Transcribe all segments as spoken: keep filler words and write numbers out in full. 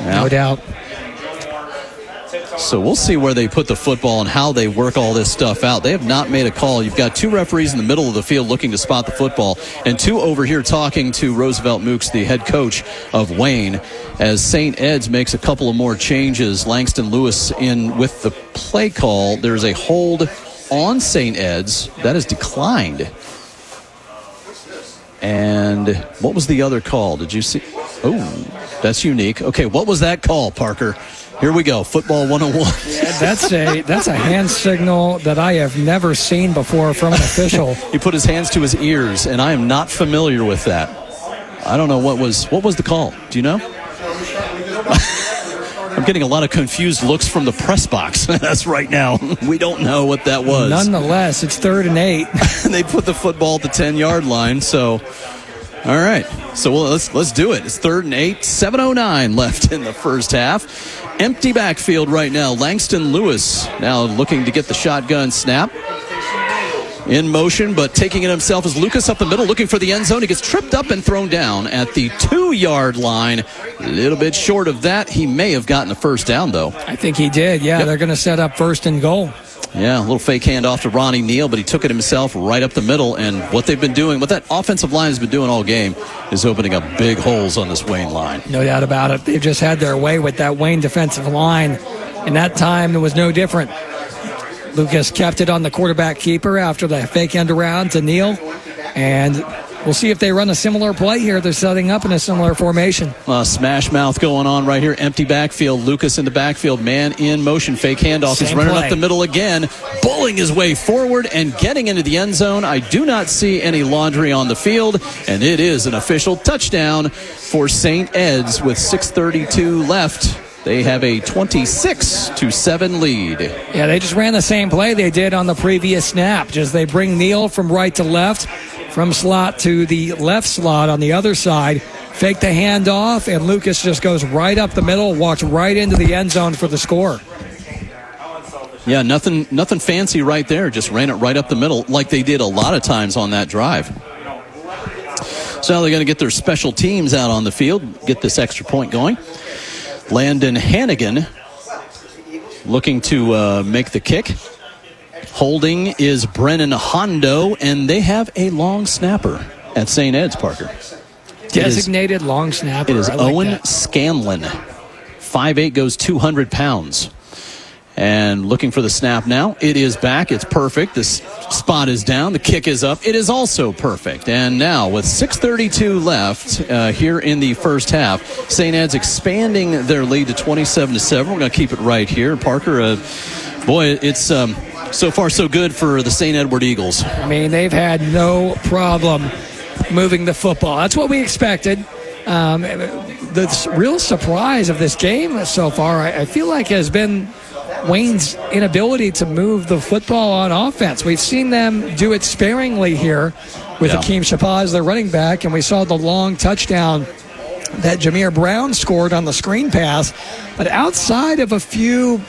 Yeah. No doubt. So we'll see where they put the football and how they work all this stuff out. They have not made a call. You've got two referees in the middle of the field looking to spot the football, and two over here talking to Roosevelt Mooks, the head coach of Wayne, as Saint Ed's makes a couple of more changes. Langston Lewis in with the play call. There's a hold on Saint Ed's. That is declined. And what was the other call? Did you see? Oh, that's unique. Okay, what was that call, Parker? Here we go, football one oh one. Yeah, that's a that's a hand signal that I have never seen before from an official. He put his hands to his ears, and I am not familiar with that. I don't know what was what was the call. Do you know? I'm getting a lot of confused looks from the press box. That's right now. We don't know what that was. Nonetheless, it's third and eight. They put the football at the ten-yard line, so... All right, so well, let's let's do it. It's third and eight, seven oh nine left in the first half. Empty backfield right now. Langston Lewis now looking to get the shotgun snap. In motion, but taking it himself is Lucas up the middle, looking for the end zone. He gets tripped up and thrown down at the two-yard line. A little bit short of that. He may have gotten the first down, though. I think he did, yeah. Yep. They're going to set up first and goal. Yeah, a little fake handoff to Ronnie Neal, but he took it himself right up the middle. And what they've been doing, what that offensive line has been doing all game, is opening up big holes on this Wayne line. No doubt about it. They've just had their way with that Wayne defensive line. And that time, it was no different. Lucas kept it on the quarterback keeper after the fake end around to Neal. And we'll see if they run a similar play here. They're setting up in a similar formation. Uh, smash mouth going on right here. Empty backfield. Lucas in the backfield. Man in motion. Fake handoff. Same He's running play. up the middle again. Bulling his way forward and getting into the end zone. I do not see any laundry on the field. And it is an official touchdown for Saint Ed's with six thirty-two left. They have a twenty-six to seven lead. Yeah, they just ran the same play they did on the previous snap. Just they bring Neal from right to left, from slot to the left slot on the other side, fake the handoff, and Lucas just goes right up the middle, walks right into the end zone for the score. Yeah, nothing nothing fancy right there. Just ran it right up the middle like they did a lot of times on that drive. So now they're going to get their special teams out on the field, get this extra point going. Landon Hannigan looking to uh, make the kick. Holding is Brennan Hondo, and they have a long snapper at Saint Ed's, Parker. Designated is, long snapper. It is like Owen that. Scanlon. five eight, goes two hundred pounds. And looking for the snap now. It is back. It's perfect. This spot is down. The kick is up. It is also perfect. And now with six thirty-two left uh, here in the first half, Saint Ed's expanding their lead to twenty-seven to seven. We're going to keep it right here. Parker, uh, boy, it's um, so far so good for the Saint Edward Eagles. I mean, they've had no problem moving the football. That's what we expected. Um, the real surprise of this game so far, I, I feel like, has been Wayne's inability to move the football on offense. We've seen them do it sparingly here with yeah. Akeem Shapaz as their running back, and we saw the long touchdown that Jameer Brown scored on the screen pass. But outside of a few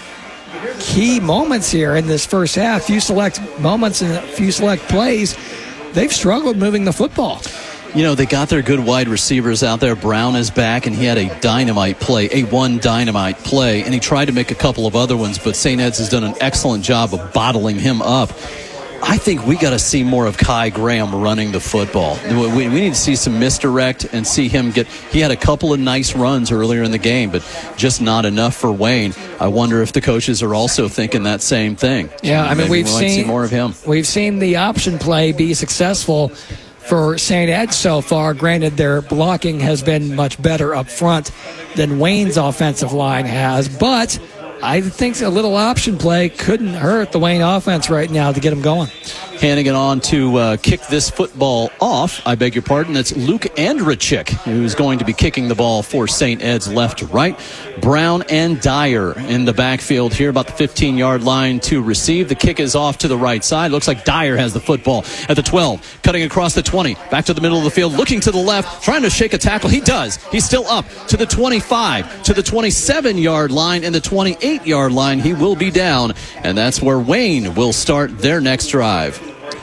key moments here in this first half, few select moments and a few select plays, they've struggled moving the football. You know, they got their good wide receivers out there. Brown is back, and he had a dynamite play, a one dynamite play, and he tried to make a couple of other ones, but Saint Ed's has done an excellent job of bottling him up. I think we got to see more of Kai Graham running the football. We, we need to see some misdirect and see him get... He had a couple of nice runs earlier in the game, but just not enough for Wayne. I wonder if the coaches are also thinking that same thing. Yeah, I mean, Maybe we've we seen see more of him. We've seen the option play be successful for Saint Ed so far. Granted, their blocking has been much better up front than Wayne's offensive line has, but I think a little option play couldn't hurt the Wayne offense right now to get them going. Hannigan on to uh, kick this football off. I beg your pardon. That's Luke Andrechik, who's going to be kicking the ball for Saint Ed's left to right. Brown and Dyer in the backfield here, about the fifteen-yard line to receive. The kick is off to the right side. Looks like Dyer has the football at the twelve, cutting across the twenty, back to the middle of the field, looking to the left, trying to shake a tackle. He does. He's still up to the twenty-five, to the twenty-seven-yard line, and the twenty-eight-yard line. He will be down, and that's where Wayne will start their next drive.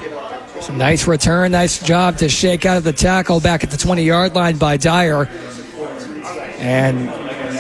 Some nice return, nice job to shake out of the tackle back at the twenty-yard line by Dyer. And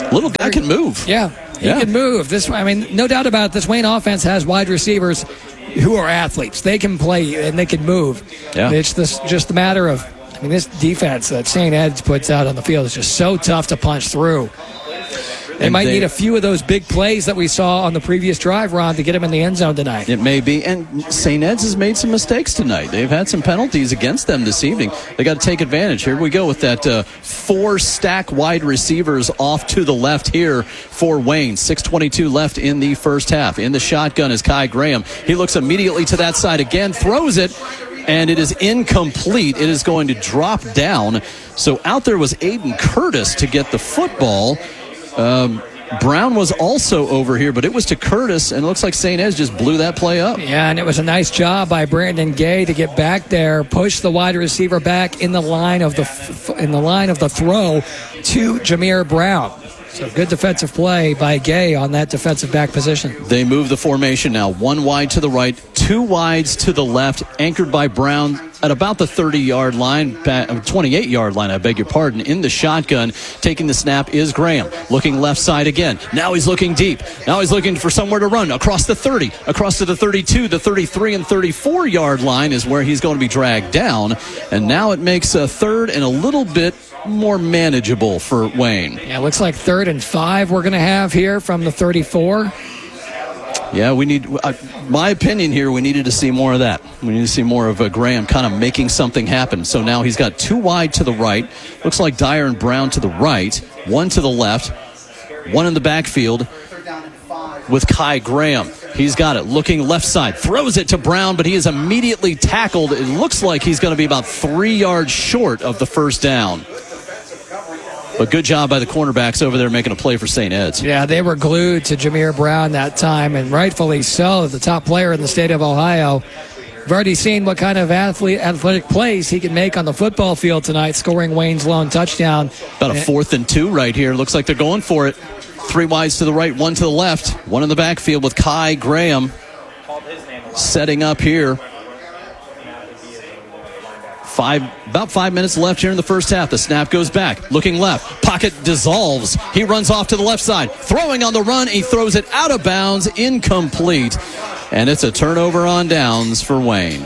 Little guy can move. Yeah, he Yeah. can move. This, I mean, no doubt about it, this Wayne offense has wide receivers who are athletes. They can play and they can move. Yeah. It's this, just a matter of, I mean, this defense that Saint Ed's puts out on the field is just so tough to punch through. They And might they- need a few of those big plays that we saw on the previous drive, Ron, to get them in the end zone tonight. It may be. And Saint Ed's has made some mistakes tonight. They've had some penalties against them this evening. They got to take advantage. Here we go with that uh, four stack wide receivers off to the left here for Wayne. six twenty-two left in the first half. In the shotgun is Kai Graham. He looks immediately to that side again, throws it, and it is incomplete. It is going to drop down. So out there was Aiden Curtis to get the football. Um, Brown was also over here, but it was to Curtis, and it looks like Saint Ed's just blew that play up. Yeah, and it was a nice job by Brandon Gay to get back there, push the wide receiver back in the line of the f- in the line of the throw to Jameer Brown. So good defensive play by Gay on that defensive back position. They move the formation now. One wide to the right, two wides to the left, anchored by Brown at about the thirty-yard line, twenty-eight-yard line, I beg your pardon. In the shotgun, taking the snap is Graham. Looking left side again. Now he's looking deep. Now he's looking for somewhere to run. Across the thirty, across to the thirty-two, the thirty-three and thirty-four-yard line is where he's going to be dragged down. And now it makes a third and a little bit more manageable for Wayne. Yeah, looks like third and five we're going to have here from the thirty-four. Yeah, we need, uh, my opinion here, we needed to see more of that. We need to see more of uh, Graham kind of making something happen. So now he's got two wide to the right. Looks like Dyer and Brown to the right. One to the left. One in the backfield with Kai Graham. He's got it. Looking left side. Throws it to Brown, but he is immediately tackled. It looks like he's going to be about three yards short of the first down. But good job by the cornerbacks over there making a play for Saint Ed's. Yeah, they were glued to Jameer Brown that time, and rightfully so, the top player in the state of Ohio. We've already seen what kind of athlete, athletic plays he can make on the football field tonight, scoring Wayne's lone touchdown. About a fourth and two right here. Looks like they're going for it. Three wides to the right, one to the left. One in the backfield with Kai Graham setting up here. Five, about five minutes left here in the first half. The snap goes back. Looking left. Pocket dissolves. He runs off to the left side. Throwing on the run. He throws it out of bounds. Incomplete. And it's a turnover on downs for Wayne.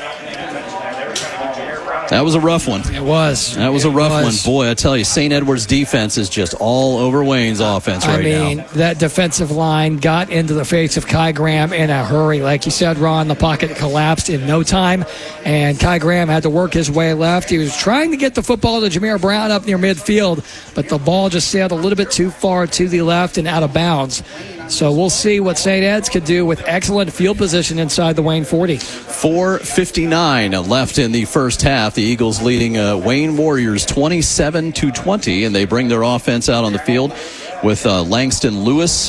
That was a rough one. It was. That was a rough was. one. Boy, I tell you, Saint Edward's defense is just all over Wayne's offense right I mean, now. that defensive line got into the face of Kai Graham in a hurry. Like you said, Ron, the pocket collapsed in no time, and Kai Graham had to work his way left. He was trying to get the football to Jameer Brown up near midfield, but the ball just sailed a little bit too far to the left and out of bounds. So we'll see what Saint Ed's could do with excellent field position inside the Wayne forty. four fifty-nine left in the first half. The Eagles leading uh, Wayne Warriors twenty-seven to twenty, and they bring their offense out on the field with uh, Langston Lewis.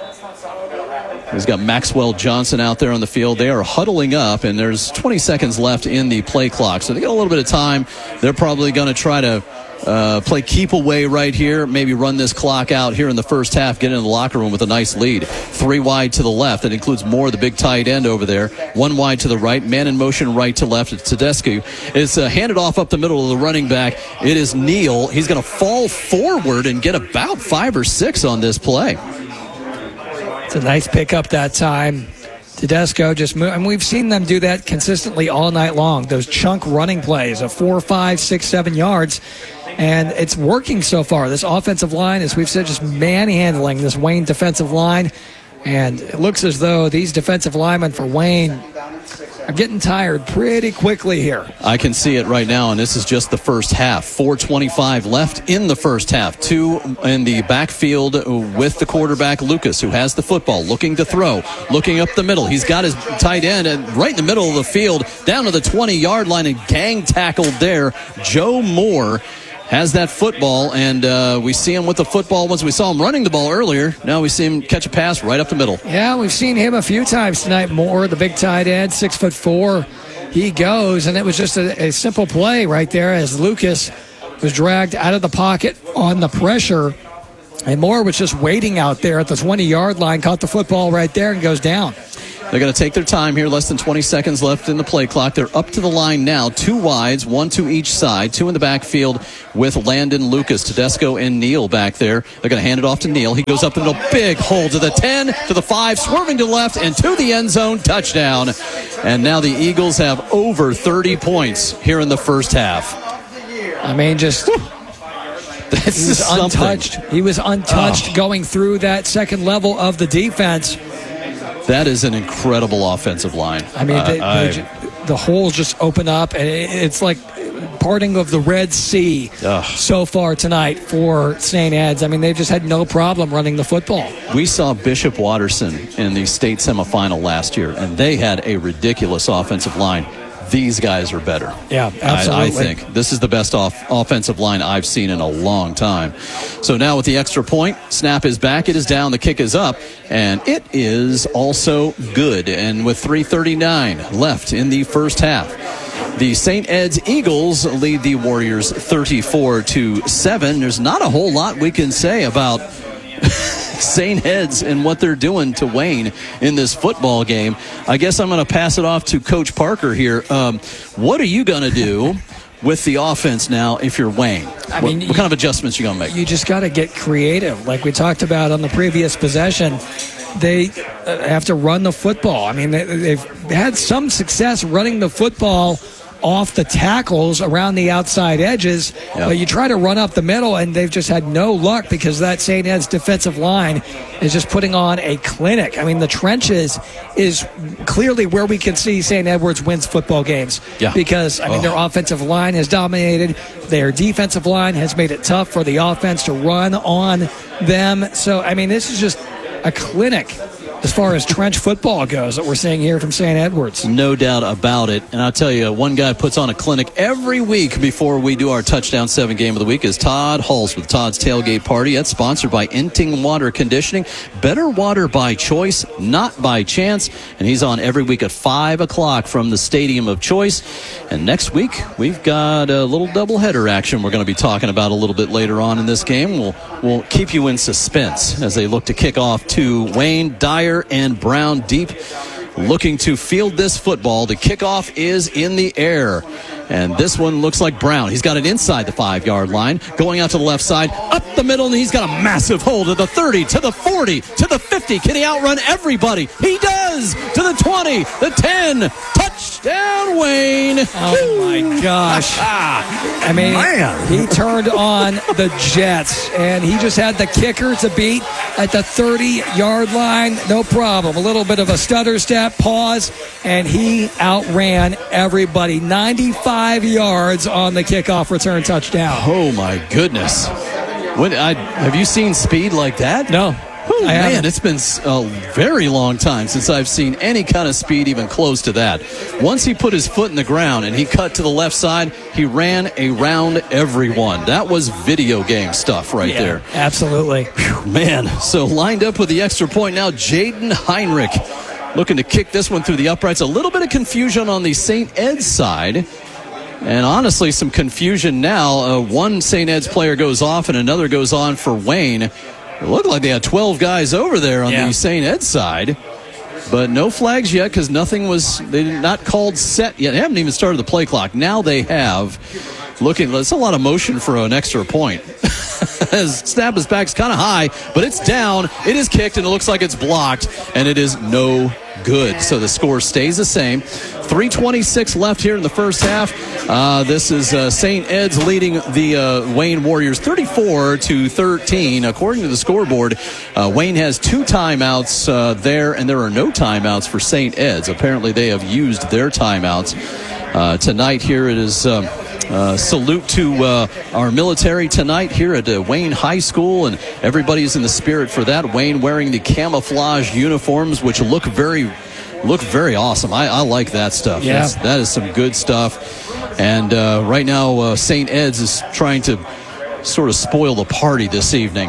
He's got Maxwell Johnson out there on the field. They are huddling up, and there's twenty seconds left in the play clock. So they got a little bit of time. They're probably going to try to uh, play keep away right here, maybe run this clock out here in the first half, get into the locker room with a nice lead. Three wide to the left. That includes Moore, the big tight end over there. One wide to the right. Man in motion right to left. It's Tedesco. It's uh, handed off up the middle of the running back. It is Neal. He's going to fall forward and get about five or six on this play. It's a nice pickup that time. Tedesco just moved, and we've seen them do that consistently all night long. Those chunk running plays of four, five, six, seven yards, and it's working so far. This offensive line, as we've said, just manhandling this Wayne defensive line, and it looks as though these defensive linemen for Wayne are getting tired pretty quickly here. I can see it right now, and this is just the first half. four twenty-five left in the first half. Two in the backfield with the quarterback, Lucas, who has the football, looking to throw, looking up the middle. He's got his tight end and right in the middle of the field, down to the twenty-yard line, and gang tackled there. Joe Moore has that football, and uh, we see him with the football once we saw him running the ball earlier. Now we see him catch a pass right up the middle. Yeah, we've seen him a few times tonight. Moore, the big tight end, six foot four. He goes, and it was just a, a simple play right there as Lucas was dragged out of the pocket on the pressure. And Moore was just waiting out there at the twenty-yard line, caught the football right there and goes down. They're going to take their time here. Less than twenty seconds left in the play clock. They're up to the line now. Two wides, one to each side. Two in the backfield with Landon Lucas, Tedesco, and Neal back there. They're going to hand it off to Neal. He goes up in a big hole to the ten, to the five, swerving to the left, and to the end zone. Touchdown. And now the Eagles have over thirty points here in the first half. I mean, just... This he was is untouched. something. He was untouched Oh. going through that second level of the defense. That is an incredible offensive line. I mean, uh, they, I, they ju- the holes just open up, and it, it's like parting of the Red Sea Ugh. so far tonight for Saint Ed's. I mean, they've just had no problem running the football. we saw Bishop Watterson in the state semifinal last year, and they had a ridiculous offensive line. These guys are better. Yeah, absolutely. I, I think this is the best off, offensive line I've seen in a long time. So now with the extra point, snap is back, it is down, the kick is up, and it is also good. And with three thirty-nine left in the first half, the Saint Ed's Eagles lead the Warriors thirty-four to seven. There's not a whole lot we can say about Saint Ed's and what they're doing to Wayne in this football game. I guess I'm going to pass it off to Coach Parker here. Um, what are you going to do with the offense now if you're Wayne? I what, mean, what you- kind of adjustments you going to make? You just got to get creative. Like we talked about on the previous possession, they uh, have to run the football. I mean, they, they've had some success running the football off the tackles around the outside edges, Yep. but you try to run up the middle, and they've just had no luck because that Saint Ed's defensive line is just putting on a clinic. I mean, the trenches is clearly where we can see Saint Edward's wins football games. Yeah. Because, I mean, Oh. their offensive line has dominated. Their defensive line has made it tough for the offense to run on them. So, I mean, this is just a clinic as far as trench football goes that we're seeing here from Saint Edward's. No doubt about it. And I'll tell you, one guy puts on a clinic every week before we do our Touchdown seven game of the week is Todd Hulse with Todd's Tailgate Party. That's sponsored by Enting Water Conditioning. Better water by choice, not by chance. And he's on every week at five o'clock from the Stadium of Choice. And next week, we've got a little doubleheader action we're going to be talking about a little bit later on in this game. We'll, we'll keep you in suspense as they look to kick off to Wayne, Dyer, and Brown deep, looking to field this football. The kickoff is in the air, and this one looks like Brown. He's got it inside the five-yard line, going out to the left side, up the middle, and he's got a massive hole to the thirty, to the forty, to the fifty. Can he outrun everybody? He does! To the twenty, the ten. Touchdown, Wayne! Oh, my gosh. I mean, Man. he turned on the Jets, and he just had the kicker to beat at the thirty-yard line. No problem. A little bit of a stutter step, pause, and he outran everybody. ninety-five yards on the kickoff return touchdown. Oh, my goodness. When, I, have you seen speed like that? No. Oh, I man, haven't. it's been a very long time since I've seen any kind of speed even close to that. Once he put his foot in the ground and he cut to the left side, he ran around everyone. That was video game stuff right Yeah, there. absolutely. Whew, man, so lined up with the extra point now, Jaden Heinrich looking to kick this one through the uprights. A little bit of confusion on the Saint Ed's side. And honestly, some confusion now. Uh, one Saint Ed's player goes off and another goes on for Wayne. It looked like they had twelve guys over there on Yeah. the Saint Ed side, but no flags yet because nothing was, they did not called set yet. They haven't even started the play clock. Now they have. Looking, that's a lot of motion for an extra point. As snap is back's kind of high, but it's down. It is kicked, and it looks like it's blocked, and it is no good. So the score stays the same. three twenty-six left here in the first half. Uh, this is uh, Saint Ed's leading the uh, Wayne Warriors thirty-four to thirteen. According to the scoreboard, uh, Wayne has two timeouts uh, there, and there are no timeouts for Saint Ed's. Apparently, they have used their timeouts. Uh, tonight here it is um, uh, salute to uh, our military tonight here at uh, Wayne High School, and everybody's in the spirit for that. Wayne wearing the camouflage uniforms, which look very look very awesome. I, I like that stuff. Yeah. That's, that is some good stuff. And uh, right now uh, Saint Ed's is trying to sort of spoil the party this evening.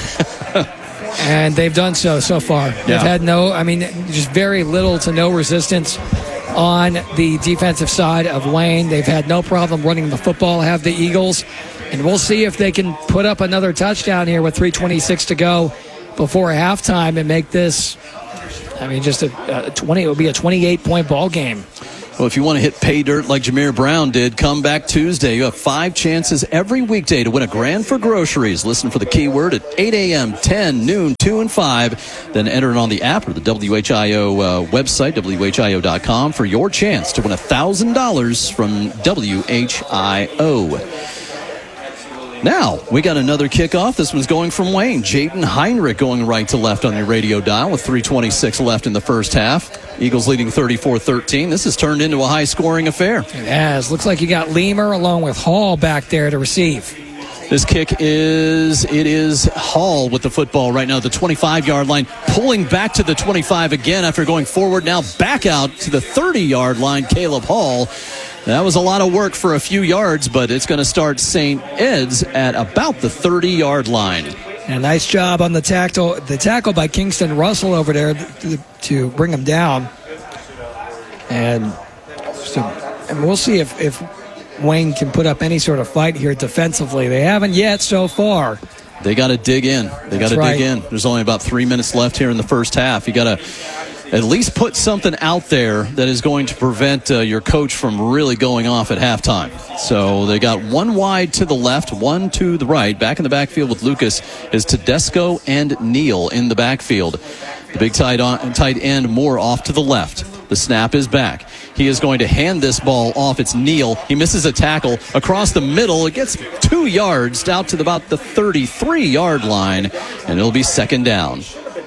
And they've done so so far. They've Yeah. had no, I mean, just very little to no resistance on the defensive side of Wayne. They've had no problem running the football, have the Eagles. And we'll see if they can put up another touchdown here with three twenty-six to go before halftime and make this I mean, just a, a twenty. It would be a twenty-eight point ball game. Well, if you want to hit pay dirt like Jameer Brown did, come back Tuesday. You have five chances every weekday to win a grand for groceries. Listen for the keyword at eight a.m., ten, noon, two, and five. Then enter it on the app or the W H I O uh, website, W H I O dot com, for your chance to win one thousand dollars from W H I O. Now, we got another kickoff. This one's going from Wayne. Jaden Heinrich going right to left on your radio dial with three twenty-six left in the first half. Eagles leading thirty-four thirteen. This has turned into a high-scoring affair. It has. Looks like you got Leamer along with Hall back there to receive. This kick is, it is Hall with the football right now, the twenty-five-yard line, pulling back to the twenty-five again after going forward. Now back out to the thirty-yard line, Caleb Hall. That was a lot of work for a few yards, but it's going to start Saint Ed's at about the thirty-yard line. And a nice job on the tackle, the tackle by Kingston Russell over there to, to bring him down. And, so, and we'll see if, if Wayne can put up any sort of fight here defensively. They haven't yet so far. They got to dig in. They got to right. dig in. There's only about three minutes left here in the first half. You got to at least put something out there that is going to prevent uh, your coach from really going off at halftime. So they got one wide to the left, one to the right. Back in the backfield with Lucas is Tedesco and Neal in the backfield. The big tight, on, tight end Moore off to the left. The snap is back. He is going to hand this ball off. It's Neal. He misses a tackle across the middle. It gets two yards out to about the thirty-three-yard line, and it'll be second down.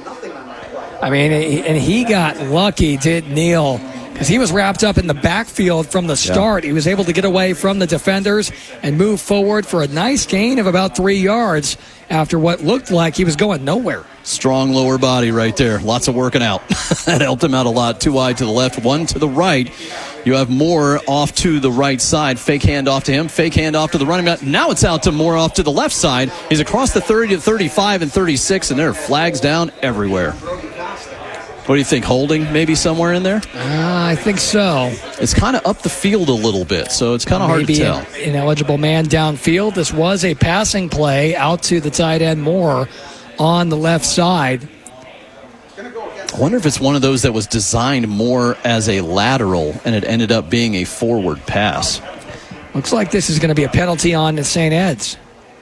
I mean, and he got lucky, did Neal, because he was wrapped up in the backfield from the start. Yeah. He was able to get away from the defenders and move forward for a nice gain of about three yards after what looked like he was going nowhere. Strong lower body right there. Lots of working out. That helped him out a lot. Two wide to the left, one to the right. You have Moore off to the right side. Fake handoff to him. Fake handoff to the running back. Now it's out to Moore off to the left side. He's across the thirty to thirty-five and thirty-six, and there are flags down everywhere. What do you think? Holding maybe somewhere in there? Uh, I think so. It's kind of up the field a little bit, so it's kind of hard to tell. Maybe an ineligible man downfield. This was a passing play out to the tight end Moore on the left side. I wonder if it's one of those that was designed more as a lateral and it ended up being a forward pass. Looks like this is going to be a penalty on Saint Ed's.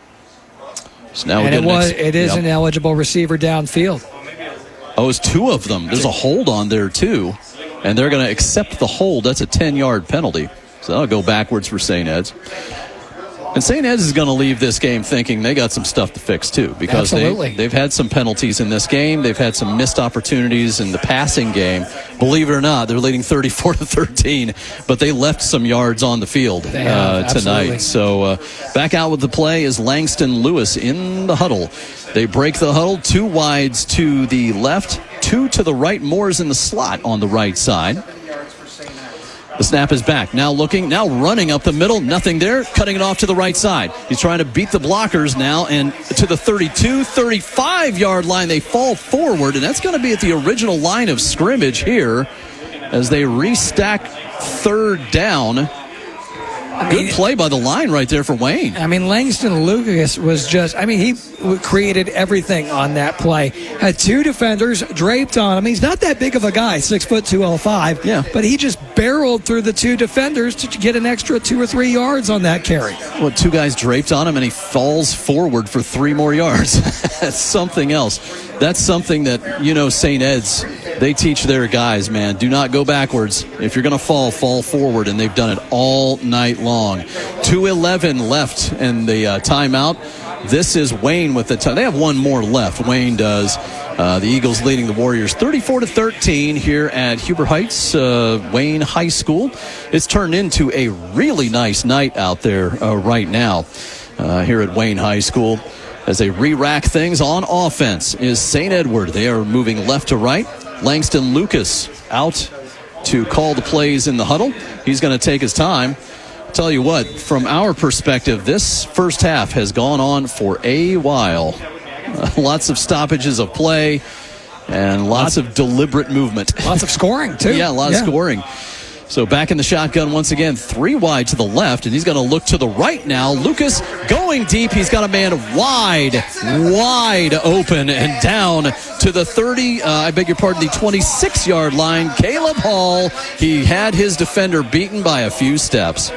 So now and it was ex- it is yep. an eligible receiver downfield. Oh, it's two of them. There's a hold on there, too. And they're going to accept the hold. That's a ten-yard penalty. So that'll go backwards for Saint Ed's. And Saint Ed's is going to leave this game thinking they got some stuff to fix, too. Because they, they've had some penalties in this game. They've had some missed opportunities in the passing game. Believe it or not, they're leading thirty-four to thirteen. But they left some yards on the field have, uh, tonight. So uh, back out with the play is Langston Lewis in the huddle. They break the huddle. Two wides to the left, two to the right. Moore's in the slot on the right side. The snap is back. Now looking, now running up the middle. Nothing there. Cutting it off to the right side. He's trying to beat the blockers now. And to the thirty-two, thirty-five-yard line, they fall forward. And that's going to be at the original line of scrimmage here as they restack third down. I mean, good play by the line right there for Wayne. I mean, Langston Lucas was just, I mean, he created everything on that play. Had two defenders draped on him. He's not that big of a guy, six foot two oh five. Yeah. But he just barreled through the two defenders to get an extra two or three yards on that carry. Well, two guys draped on him, and he falls forward for three more yards. That's something else. That's something that, you know, Saint Ed's, they teach their guys, man. Do not go backwards. If you're going to fall, fall forward, and they've done it all night long. two eleven left in the uh, timeout. This is Wayne with the time. They have one more left. Wayne does. Uh, the Eagles leading the Warriors thirty-four to thirteen here at Huber Heights, uh, Wayne High School. It's turned into a really nice night out there uh, right now uh, here at Wayne High School. As they re-rack things on offense is Saint Edward. They are moving left to right. Langston Lucas out to call the plays in the huddle. He's going to take his time. Tell you what, from our perspective, this first half has gone on for a while. Uh, lots of stoppages of play and lots of deliberate movement. Lots of scoring, too. Yeah, a lot yeah. of scoring. So back in the shotgun once again, three wide to the left, and he's going to look to the right now. Lucas going deep. He's got a man wide, wide open and down to the thirty, uh, I beg your pardon, the twenty-six-yard line. Caleb Hall, he had his defender beaten by a few steps.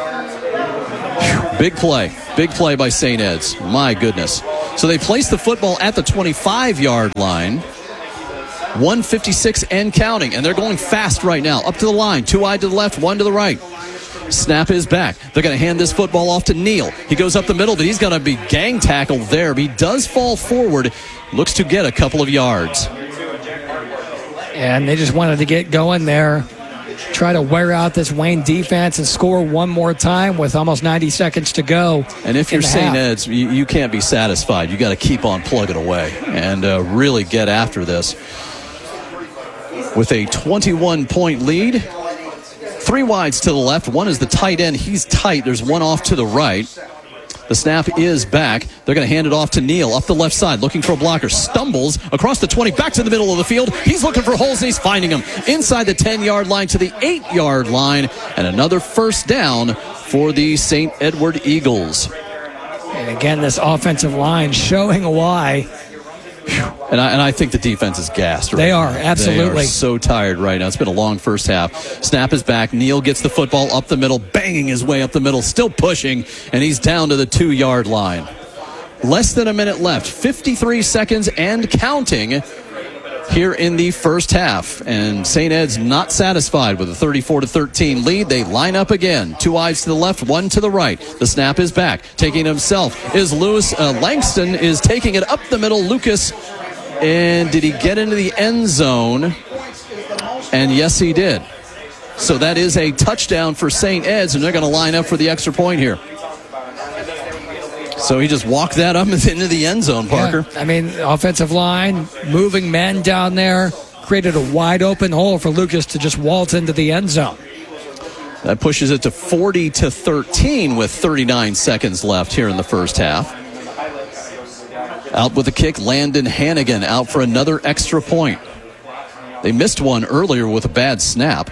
Whew, big play. Big play by Saint Ed's. My goodness. So they place the football at the twenty-five-yard line. one fifty-six and counting, and they're going fast right now. Up to the line, two wide to the left, one to the right. Snap is back. They're going to hand this football off to Neal. He goes up the middle, but he's going to be gang tackled there. But he does fall forward, looks to get a couple of yards. And they just wanted to get going there, try to wear out this Wayne defense and score one more time with almost ninety seconds to go. And if you're Saint Ed's, you, you can't be satisfied. You got to keep on plugging away and uh, really get after this. With a twenty-one point lead, three wides to the left. One is the tight end. He's tight. There's one off to the right. The snap is back. They're going to hand it off to Neal up the left side, looking for a blocker. Stumbles across the twenty, back to the middle of the field. He's looking for holes, and he's finding them inside the ten-yard line to the eight-yard line. And another first down for the Saint Edward Eagles. And again, this offensive line showing why. And I, and I think the defense is gassed right They are, now. absolutely. They are so tired right now. It's been a long first half. Snap is back. Neal gets the football up the middle, banging his way up the middle, still pushing, and he's down to the two-yard line. Less than a minute left. fifty-three seconds and counting here in the first half. And Saint Ed's not satisfied with a thirty-four to thirteen lead. They line up again. Two eyes to the left, one to the right. The snap is back. Taking it himself is Lewis. Uh, Langston is taking it up the middle. Lucas, and did he get into the end zone? And yes, he did. So that is a touchdown for Saint Ed's, and they're going to line up for the extra point here. So he just walked that up into the end zone, Parker. Yeah, I mean, offensive line, moving men down there, created a wide open hole for Lucas to just waltz into the end zone. That pushes it to forty to thirteen with thirty-nine seconds left here in the first half. Out with the kick, Landon Hannigan out for another extra point. They missed one earlier with a bad snap.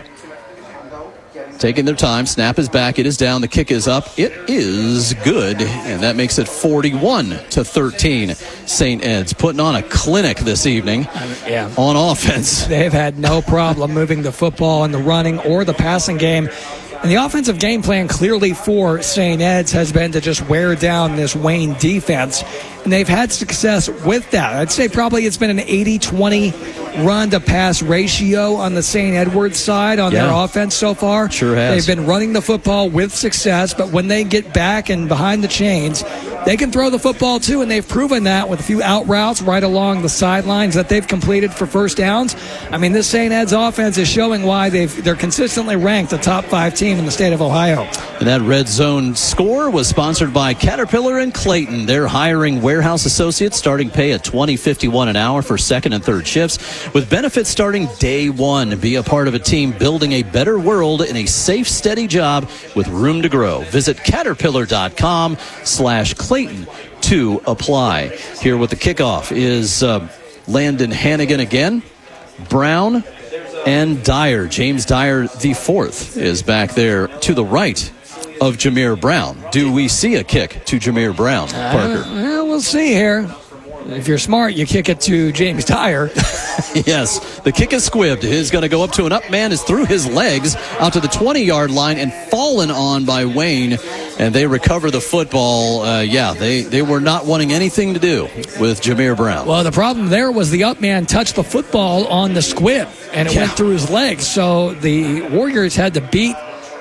Taking their time. Snap is back. It is down. The kick is up. It is good. And that makes it forty-one to thirteen. Saint Ed's putting on a clinic this evening yeah. on offense. They've had no problem moving the football in the running or the passing game. And the offensive game plan clearly for Saint Ed's has been to just wear down this Wayne defense. And they've had success with that. I'd say probably it's been an eighty twenty run-to-pass ratio on the Saint Edward's side on yeah. their offense so far. Sure has. They've been running the football with success, but when they get back and behind the chains, they can throw the football too, and they've proven that with a few out routes right along the sidelines that they've completed for first downs. I mean, this Saint Ed's offense is showing why they've, they're consistently ranked a top five team in the state of Ohio. And that Red Zone score was sponsored by Caterpillar and Clayton. They're hiring warehouse associates, starting pay at twenty fifty-one an hour for second and third shifts, with benefits starting day one. Be a part of a team building a better world in a safe, steady job with room to grow. Visit caterpillar.com slash Clayton to apply. Here with the kickoff is uh, Landon Hannigan again, Brown, and Dyer. James Dyer the fourth is back there to the right of Jameer Brown. Do we see a kick to Jameer Brown, Parker? Uh, well, we'll see here. If you're smart, you kick it to James Dyer. Yes, the kick is squibbed. It is going to go up to an up man, is through his legs out to the twenty-yard line and fallen on by Wayne, and they recover the football. Uh, yeah, they, they were not wanting anything to do with Jameer Brown. Well, the problem there was the up man touched the football on the squib, and it yeah. went through his legs. So the Warriors had to beat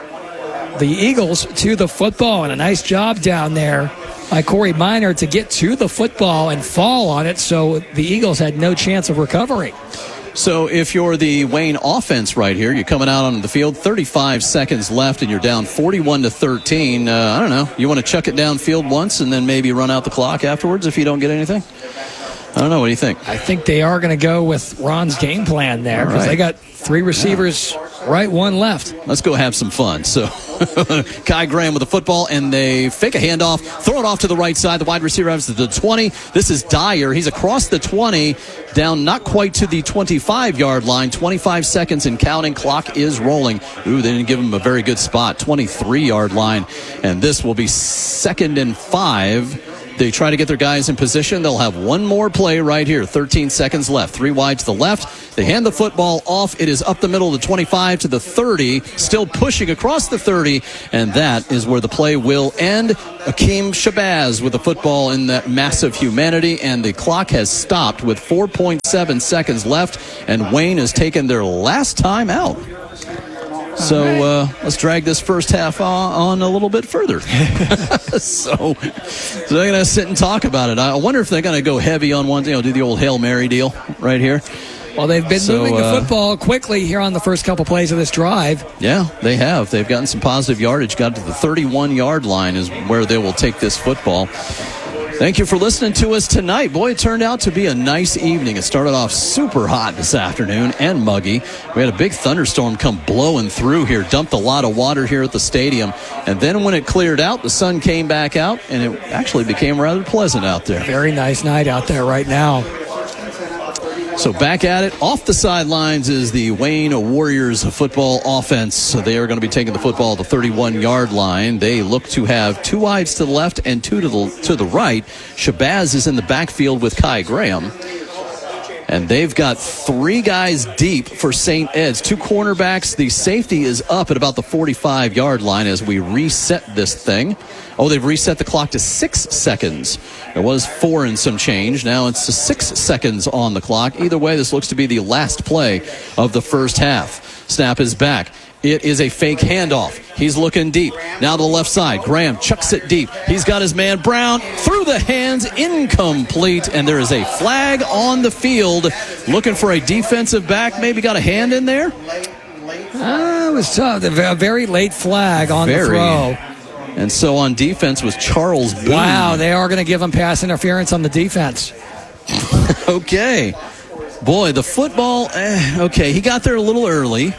the Eagles to the football, and a nice job down there by Corey Minor to get to the football and fall on it, so the Eagles had no chance of recovering. So if you're the Wayne offense right here, you're coming out on the field, thirty-five seconds left, and you're down forty-one to thirteen. Uh, I don't know. You want to chuck it downfield once and then maybe run out the clock afterwards if you don't get anything? I don't know. What do you think? I think they are going to go with Ron's game plan there because right. they got three receivers yeah. right one left. Let's go have some fun. So Kai Graham with the football, and they fake a handoff, throw it off to the right side. The wide receiver has to the twenty. This is Dyer. He's across the twenty, down not quite to the twenty-five-yard line. twenty-five seconds and counting. Clock is rolling. Ooh, they didn't give him a very good spot. twenty-three-yard line, and this will be second and five. They try to get their guys in position. They'll have one more play right here. thirteen seconds left. Three wide to the left. They hand the football off. It is up the middle of the twenty-five to the thirty. Still pushing across the thirty. And that is where the play will end. Akeem Shabazz with the football in that massive humanity. And the clock has stopped with four point seven seconds left. And Wayne has taken their last time out. So uh, let's drag this first half on, on a little bit further. so, so they're going to sit and talk about it. I wonder if they're going to go heavy on one, you know, do the old Hail Mary deal right here. Well, they've been so, moving the uh, football quickly here on the first couple plays of this drive. Yeah, they have. They've gotten some positive yardage. Got to the thirty-one-yard line is where they will take this football. Thank you for listening to us tonight. Boy, it turned out to be a nice evening. It started off super hot this afternoon and muggy. We had a big thunderstorm come blowing through here, dumped a lot of water here at the stadium. And then when it cleared out, the sun came back out, and it actually became rather pleasant out there. Very nice night out there right now. So back at it. Off the sidelines is the Wayne Warriors football offense. So they are going to be taking the football at the thirty-one-yard line. They look to have two wides to the left and two to the to the right. Shabazz is in the backfield with Kai Graham. And they've got three guys deep for Saint Ed's. Two cornerbacks. The safety is up at about the forty-five-yard line as we reset this thing. Oh, they've reset the clock to six seconds. It was four and some change. Now it's six seconds on the clock. Either way, this looks to be the last play of the first half. Snap is back. It is a fake handoff. He's looking deep. Now to the left side. Graham chucks it deep. He's got his man Brown through the hands, incomplete. And there is a flag on the field. Looking for a defensive back. Maybe got a hand in there? Uh, it was tough. A very late flag on very. the throw. And so on defense was Charles Boone. Wow, they are going to give him pass interference on the defense. Okay. Boy, the football, eh, okay, he got there a little early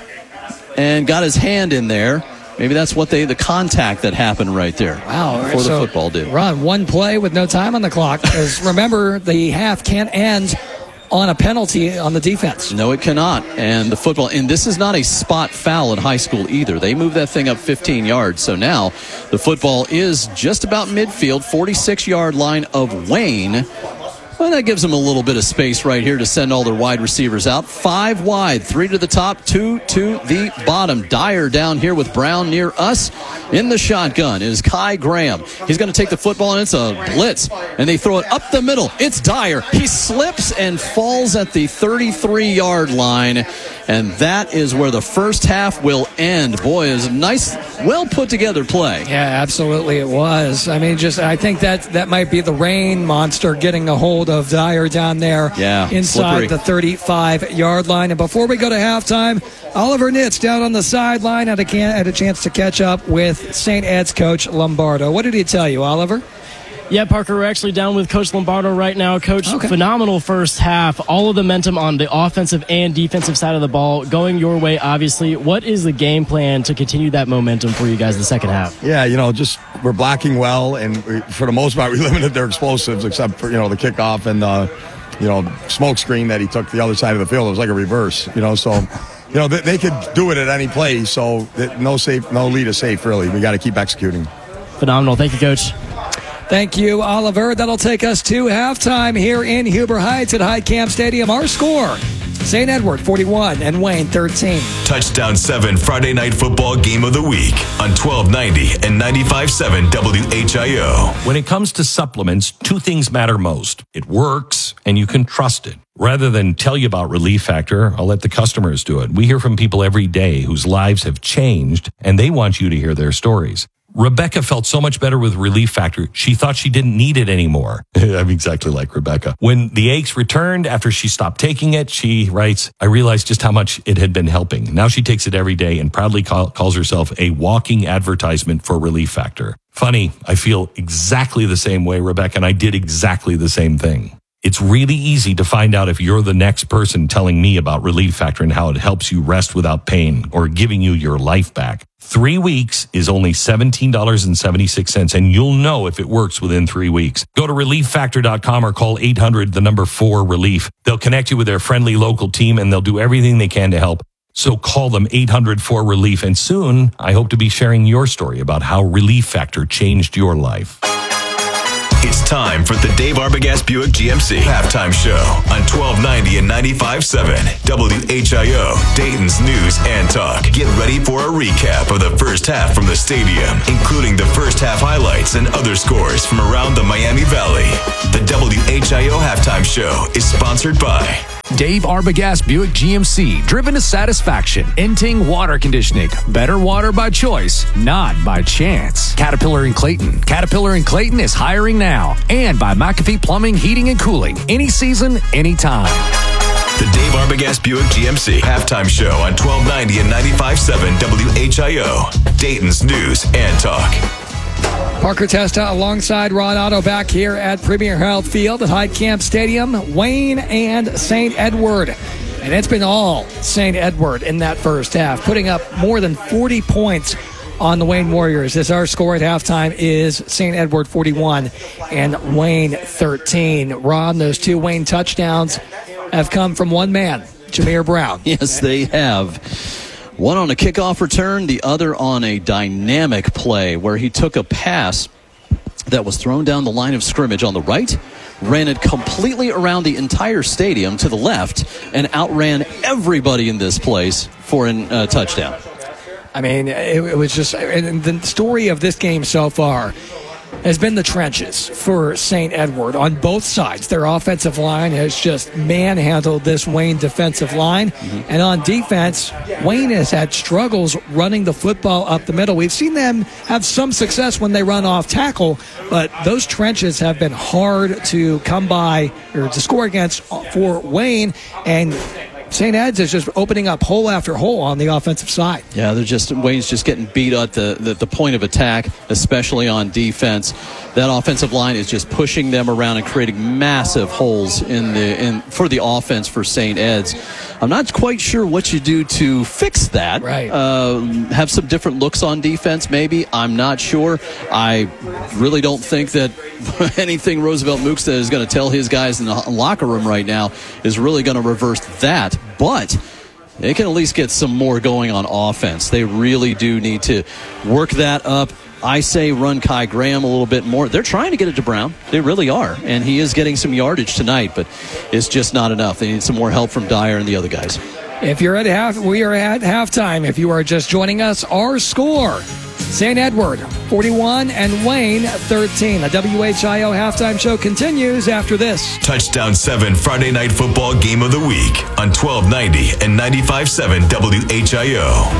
and got his hand in there. Maybe that's what they, the contact that happened right there. Wow. Before so the football did. Run one play with no time on the clock. Because remember, the half can't end on a penalty on the defense. No, it cannot. And the football, and this is not a spot foul in high school either. They moved that thing up fifteen yards. So now the football is just about midfield, forty-six-yard line of Wayne. Well, that gives them a little bit of space right here to send all their wide receivers out. Five wide, three to the top, two to the bottom. Dyer down here with Brown near us. In the shotgun is Kai Graham. He's going to take the football, and it's a blitz. And they throw it up the middle. It's Dyer. He slips and falls at the thirty-three-yard line. And that is where the first half will end. Boy, it was a nice, well-put-together play. Yeah, absolutely it was. I mean, just I think that that might be the rain monster getting a hold of Dyer down there yeah, inside slippery. the thirty-five-yard line. And before we go to halftime, Oliver Nitz down on the sideline had a, can, had a chance to catch up with Saint Ed's coach Lombardo. What did he tell you, Oliver? Yeah, Parker, we're actually down with Coach Lombardo right now. Coach, okay. Phenomenal first half. All of the momentum on the offensive and defensive side of the ball going your way, obviously. What is the game plan to continue that momentum for you guys in the second half? Yeah, you know, just we're blocking well, and we, for the most part, we limited their explosives except for, you know, the kickoff and the, you know, smoke screen that he took the other side of the field. It was like a reverse, you know, so... You know, they, they could do it at any play, so no safe, no lead is safe, really. We got to keep executing. Phenomenal. Thank you, Coach. Thank you, Oliver. That'll take us to halftime here in Huber Heights at Heitkamp Stadium. Our score, Saint Edward forty-one and Wayne thirteen. Touchdown seven Friday Night Football Game of the Week on twelve ninety and ninety-five point seven W H I O. When it comes to supplements, two things matter most. It works, and you can trust it. Rather than tell you about Relief Factor, I'll let the customers do it. We hear from people every day whose lives have changed, and they want you to hear their stories. Rebecca felt so much better with Relief Factor, she thought she didn't need it anymore. I'm exactly like Rebecca. When the aches returned after she stopped taking it, she writes, I realized just how much it had been helping. Now she takes it every day and proudly call, calls herself a walking advertisement for Relief Factor. Funny, I feel exactly the same way, Rebecca, and I did exactly the same thing. It's really easy to find out if you're the next person telling me about Relief Factor and how it helps you rest without pain or giving you your life back. Three weeks is only seventeen dollars and seventy-six cents, and you'll know if it works within three weeks. Go to relief factor dot com or call eight hundred, the number four, relief. They'll connect you with their friendly local team, and they'll do everything they can to help. So call them eight hundred four relief, and soon I hope to be sharing your story about how Relief Factor changed your life. It's time for the Dave Arbogast Buick G M C Halftime Show on twelve ninety and ninety-five point seven W H I O, Dayton's News and Talk. Get ready for a recap of the first half from the stadium, including the first half highlights and other scores from around the Miami Valley. The W H I O Halftime Show is sponsored by Dave Arbogast Buick G M C, driven to satisfaction. Inting Water Conditioning, better water by choice, not by chance. Caterpillar and Clayton. Caterpillar and Clayton is hiring now. And by McAfee Plumbing, Heating, and Cooling. Any season, anytime. The Dave Arbogast Buick G M C Halftime Show on twelve ninety and ninety-five point seven W H I O, Dayton's News and Talk. Parker Testa alongside Ron Otto back here at Premier Health Field at Heitkamp Stadium. Wayne and Saint Edward. And it's been all Saint Edward in that first half, putting up more than forty points on the Wayne Warriors. As our score at halftime is Saint Edward forty-one and Wayne thirteen. Ron, those two Wayne touchdowns have come from one man, Jameer Brown. Yes, they have. One on a kickoff return, the other on a dynamic play where he took a pass that was thrown down the line of scrimmage on the right, ran it completely around the entire stadium to the left, and outran everybody in this place for a uh, touchdown. I mean, it, it was just, and the story of this game so far has been the trenches for Saint Edward on both sides. Their offensive line has just manhandled this Wayne defensive line. Mm-hmm. And on defense, Wayne has had struggles running the football up the middle. We've seen them have some success when they run off tackle, but those trenches have been hard to come by or to score against for Wayne. And Saint Ed's is just opening up hole after hole on the offensive side. Yeah, they're just Wayne's just getting beat at the, the, the point of attack, especially on defense. That offensive line is just pushing them around and creating massive holes in the in for the offense for Saint Ed's. I'm not quite sure what you do to fix that. Right. Uh, have some different looks on defense, maybe. I'm not sure. I really don't think that anything Roosevelt Mookstead is going to tell his guys in the locker room right now is really going to reverse that. But they can at least get some more going on offense. They really do need to work that up. I say run Kai Graham a little bit more. They're trying to get it to Brown. They really are. And he is getting some yardage tonight, but it's just not enough. They need some more help from Dyer and the other guys. If you're at half, we are at halftime. If you are just joining us, our score, Saint Edward forty-one and Wayne thirteen. The W H I O halftime show continues after this. Touchdown seven Friday Night Football Game of the Week on twelve ninety and ninety-five point seven W H I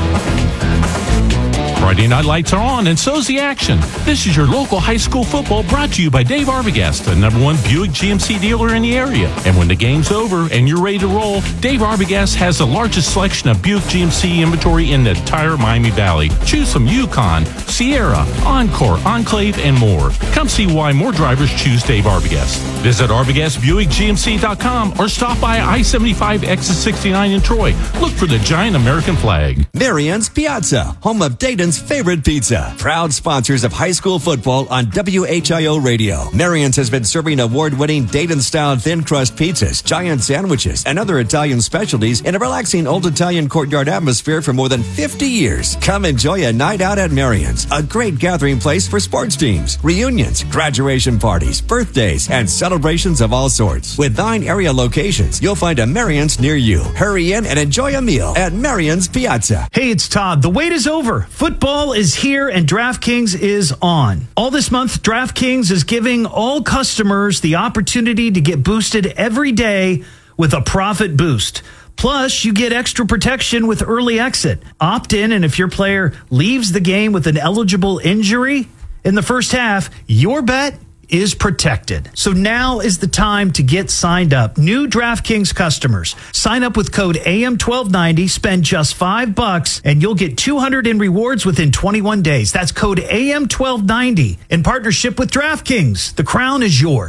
O. Friday night lights are on, and so's the action. This is your local high school football brought to you by Dave Arbogast, the number one Buick G M C dealer in the area. And when the game's over and you're ready to roll, Dave Arbogast has the largest selection of Buick G M C inventory in the entire Miami Valley. Choose from Yukon, Sierra, Encore, Enclave, and more. Come see why more drivers choose Dave Arbogast. Visit Arbogast Buick G M C dot com or stop by I seventy-five exit sixty-nine in Troy. Look for the giant American flag. Marian's Pizza, home of Dayton's favorite pizza. Proud sponsors of high school football on W H I O Radio. Marian's has been serving award-winning Dayton-style thin crust pizzas, giant sandwiches, and other Italian specialties in a relaxing old Italian courtyard atmosphere for more than fifty years. Come enjoy a night out at Marian's, a great gathering place for sports teams, reunions, graduation parties, birthdays, and celebrations of all sorts. With nine area locations, you'll find a Marian's near you. Hurry in and enjoy a meal at Marian's Piazza. Hey, it's Todd. The wait is over. Football is here and DraftKings is on. All this month, DraftKings is giving all customers the opportunity to get boosted every day with a profit boost. Plus, you get extra protection with early exit. Opt in, and if your player leaves the game with an eligible injury in the first half, your bet is protected. So now is the time to get signed up. New DraftKings customers, sign up with code A M twelve ninety, spend just five bucks, and you'll get two hundred in rewards within twenty-one days. That's code A M twelve ninety in partnership with DraftKings. The crown is yours.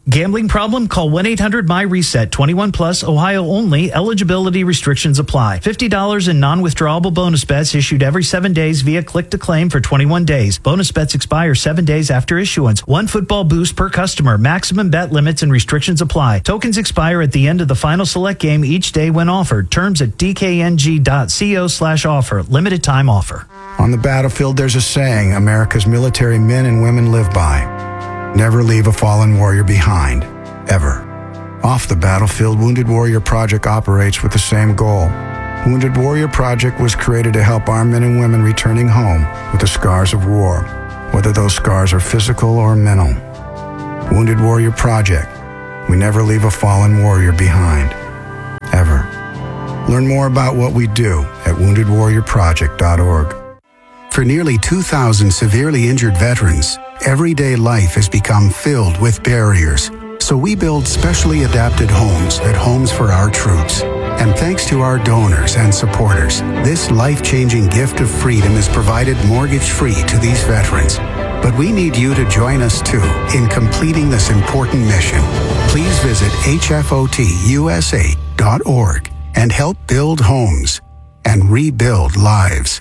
Gambling problem? Call one eight hundred M Y reset. twenty-one plus, Ohio only. Eligibility restrictions apply. fifty dollars in non-withdrawable bonus bets issued every seven days via click to claim for twenty-one days. Bonus bets expire seven days after issuance. One football boost per customer. Maximum bet limits and restrictions apply. Tokens expire at the end of the final select game each day when offered. Terms at d k n g dot co slash offer. Limited time offer. On the battlefield, there's a saying America's military men and women live by. Never leave a fallen warrior behind, ever. Off the battlefield, Wounded Warrior Project operates with the same goal. Wounded Warrior Project was created to help our men and women returning home with the scars of war, whether those scars are physical or mental. Wounded Warrior Project. We never leave a fallen warrior behind, ever. Learn more about what we do at wounded warrior project dot org. For nearly two thousand severely injured veterans, everyday life has become filled with barriers. So we build specially adapted homes at Homes for Our Troops. And thanks to our donors and supporters, this life-changing gift of freedom is provided mortgage-free to these veterans. But we need you to join us, too, in completing this important mission. Please visit h f o t u s a dot org and help build homes and rebuild lives.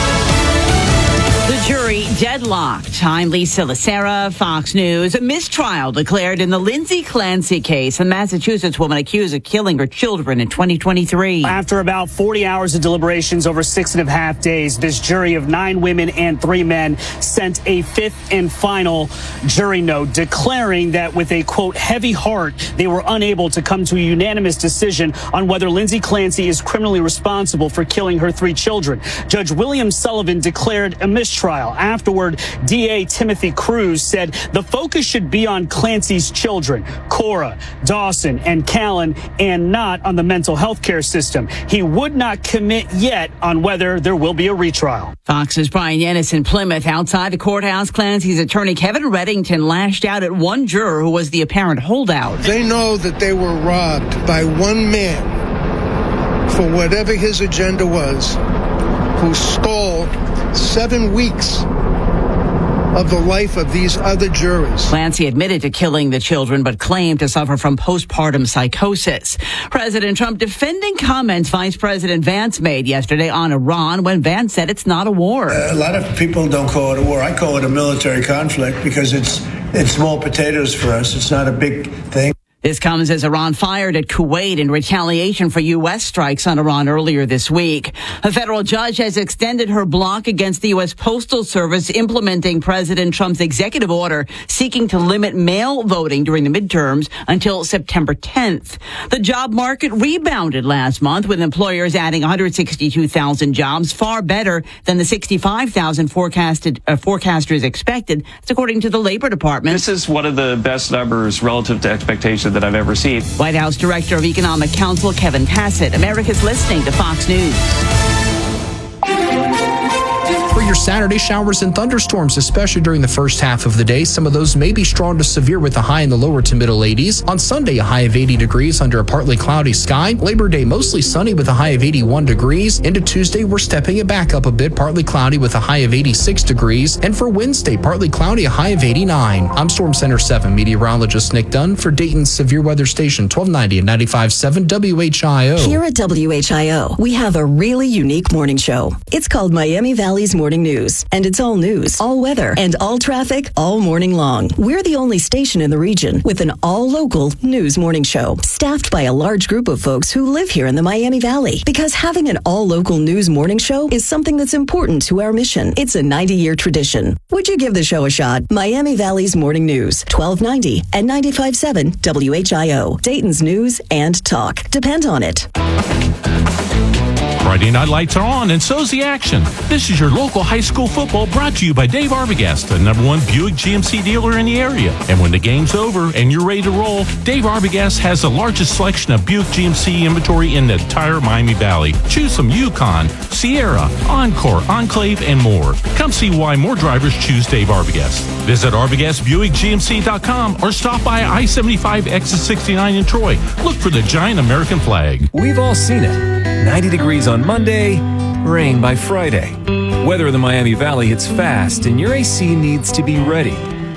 The jury deadlocked. I'm Lisa Lacera, Fox News. A mistrial declared in the Lindsay Clancy case, a Massachusetts woman accused of killing her children in twenty twenty-three. After about forty hours of deliberations over six and a half days, this jury of nine women and three men sent a fifth and final jury note declaring that with a, quote, heavy heart, they were unable to come to a unanimous decision on whether Lindsay Clancy is criminally responsible for killing her three children. Judge William Sullivan declared a mistrial. Afterward, D A Timothy Cruz said the focus should be on Clancy's children, Cora, Dawson, and Callan, and not on the mental health care system. He would not commit yet on whether there will be a retrial. Fox's Brian Yanis in Plymouth. Outside the courthouse, Clancy's attorney Kevin Reddington lashed out at one juror who was the apparent holdout. They know that they were robbed by one man for whatever his agenda was, who stole seven weeks of the life of these other jurors. Clancy admitted to killing the children, but claimed to suffer from postpartum psychosis. President Trump defending comments Vice President Vance made yesterday on Iran when Vance said it's not a war. Uh, a lot of people don't call it a war. I call it a military conflict because it's it's small potatoes for us. It's not a big thing. This comes as Iran fired at Kuwait in retaliation for U S strikes on Iran earlier this week. A federal judge has extended her block against the U S Postal Service implementing President Trump's executive order seeking to limit mail voting during the midterms until September tenth. The job market rebounded last month with employers adding one hundred sixty-two thousand jobs, far better than the sixty-five thousand forecasted uh, forecasters expected. That's according to the Labor Department. This is one of the best numbers relative to expectations that I've ever seen. White House Director of Economic Counsel Kevin Hassett. America's listening to Fox News. For your Saturday showers and thunderstorms, especially during the first half of the day. Some of those may be strong to severe with a high in the lower to middle eighties. On Sunday, a high of eighty degrees under a partly cloudy sky. Labor Day, mostly sunny with a high of eighty-one degrees. Into Tuesday, we're stepping it back up a bit, partly cloudy with a high of eighty-six degrees. And for Wednesday, partly cloudy, a high of eighty-nine. I'm Storm Center seven meteorologist Nick Dunn for Dayton's Severe Weather Station twelve ninety and ninety-five point seven W H I O. Here at W H I O, we have a really unique morning show. It's called Miami Valley's Morning News, and it's all news, all weather, and all traffic all morning long. We're the only station in the region with an all-local news morning show, staffed by a large group of folks who live here in the Miami Valley. Because having an all-local news morning show is something that's important to our mission. It's a ninety-year tradition. Would you give the show a shot? Miami Valley's Morning News, twelve ninety and ninety-five point seven W H I O. Dayton's news and talk. Depend on it. Friday night lights are on, and so's the action. This is your local high school football brought to you by Dave Arbogast, the number one Buick G M C dealer in the area. And when the game's over and you're ready to roll, Dave Arbogast has the largest selection of Buick G M C inventory in the entire Miami Valley. Choose from Yukon, Sierra, Encore, Enclave, and more. Come see why more drivers choose Dave Arbogast. Visit Arbogast Buick G M C dot com or stop by I seventy-five exit sixty-nine in Troy. Look for the giant American flag. We've all seen it. ninety degrees on Monday, rain by Friday. Weather in the Miami Valley hits fast, and your A C needs to be ready.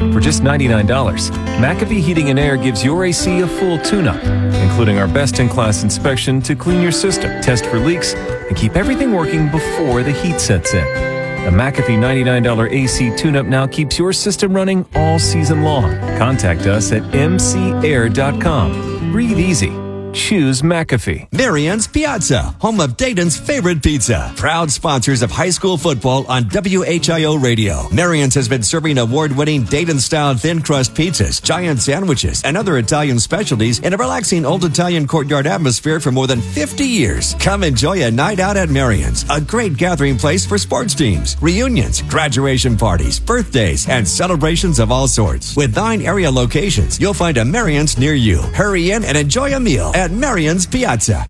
For just ninety-nine dollars, McAfee Heating and Air gives your A C a full tune-up, including our best-in-class inspection to clean your system, test for leaks, and keep everything working before the heat sets in. The McAfee ninety-nine dollars A C tune-up now keeps your system running all season long. Contact us at m c air dot com. Breathe easy. Choose McAfee. Marian's Pizza, home of Dayton's favorite pizza. Proud sponsors of high school football on W H I O Radio. Marian's has been serving award-winning Dayton-style thin crust pizzas, giant sandwiches, and other Italian specialties in a relaxing old Italian courtyard atmosphere for more than fifty years. Come enjoy a night out at Marian's, a great gathering place for sports teams, reunions, graduation parties, birthdays, and celebrations of all sorts. With nine area locations, you'll find a Marian's near you. Hurry in and enjoy a meal at Marian's Piazza.